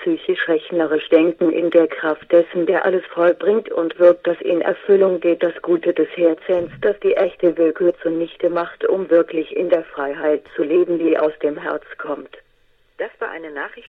psychisch rechnerisch denken in der Kraft dessen, der alles vollbringt und wirkt, dass in Erfüllung geht das Gute des Herzens, das die echte Willkür zunichte macht, um wirklich in der Freiheit zu leben, die aus dem Herz kommt. Das war eine Nachricht